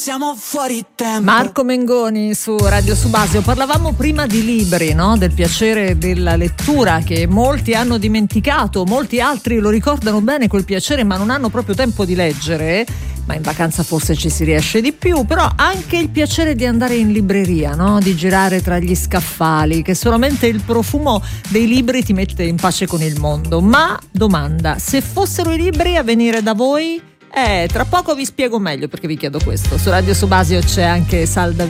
siamo fuori tempo. Marco Mengoni su Radio Subasio. Parlavamo prima di libri, no? Del piacere della lettura che molti hanno dimenticato, molti altri lo ricordano bene quel piacere ma non hanno proprio tempo di leggere, ma in vacanza forse ci si riesce di più. Però anche il piacere di andare in libreria, no? Di girare tra gli scaffali, che solamente il profumo dei libri ti mette in pace con il mondo. Ma domanda, se fossero i libri a venire da voi? Tra poco vi spiego meglio perché vi chiedo questo. Su Radio Subasio c'è anche Salda